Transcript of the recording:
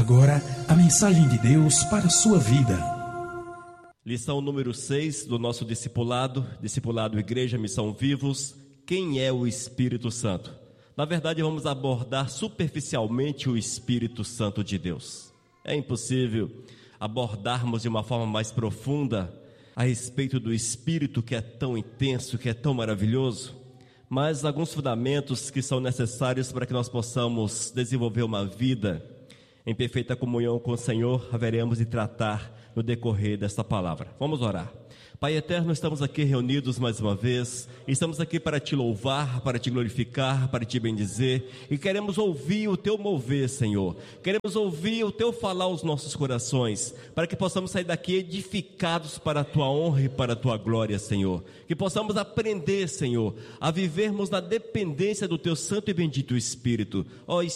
agora a mensagem de Deus para a sua vida. Lição número 6 do nosso discipulado Igreja Missão Vivos. Quem é o Espírito Santo? Na verdade, vamos abordar superficialmente o Espírito Santo de Deus. É impossível abordarmos de uma forma mais profunda a respeito do Espírito, que é tão intenso, que é tão maravilhoso, mas alguns fundamentos que são necessários para que nós possamos desenvolver uma vida em perfeita comunhão com o Senhor, haveremos de tratar no decorrer desta palavra. Vamos orar. Pai eterno, estamos aqui reunidos mais uma vez, estamos aqui para te louvar, para te glorificar, para te bendizer, e queremos ouvir o teu mover, Senhor, queremos ouvir o teu falar aos nossos corações, para que possamos sair daqui edificados para a tua honra e para a tua glória, Senhor, que possamos aprender, Senhor, a vivermos na dependência do teu santo e bendito Espírito. Ó